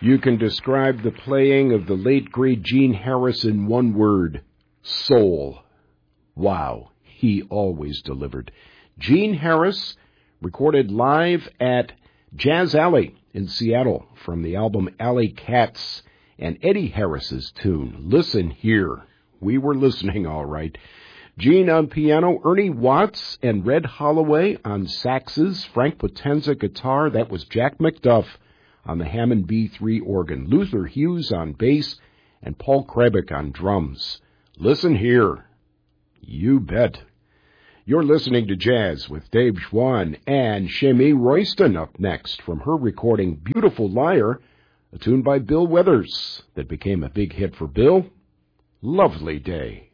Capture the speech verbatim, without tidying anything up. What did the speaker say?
You can describe the playing of the late, great Gene Harris in one word: soul. Wow, he always delivered. Gene Harris, recorded live at Jazz Alley in Seattle from the album Alley Cats, and Eddie Harris's tune, Listen Here. We were listening all right. Gene on piano, Ernie Watts and Red Holloway on saxes, Frank Potenza guitar, that was Jack McDuff on the Hammond B three organ, Luther Hughes on bass, and Paul Krabick on drums. Listen here. You bet. You're listening to Jazz with Dave Schwann, and Shemi Royston up next from her recording Beautiful Liar, a tune by Bill Withers that became a big hit for Bill. Lovely Day.